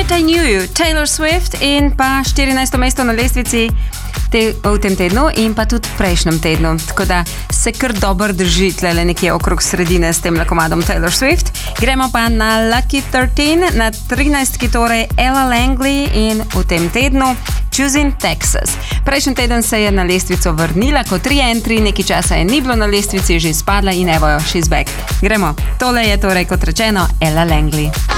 That I Knew You, Taylor Swift in pa 14. mesto na lestvici v tem tednu in pa tudi v prejšnjem tednu. Tako da se kar dobro drži tlele nekje okrog sredine s tem komadom Taylor Swift. Gremo pa na Lucky 13, na 13. torej Ella Langley in v tem tednu Choosing Texas. Prejšnji teden se je na lestvico vrnila kot re-entry, nekaj časa je ni bilo na lestvici, že spadla in evo jo, she's back. Gremo, tole je torej kot rečeno Ella Langley.